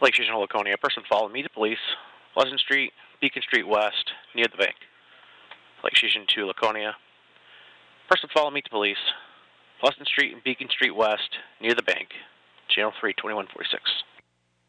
Lake Station, Laconia. A person followed me to police. Pleasant Street, Beacon Street West, near the bank. Lake Station 2, Laconia. Person followed me to police. Pleasant Street and Beacon Street West, near the bank. Channel 3, 2146.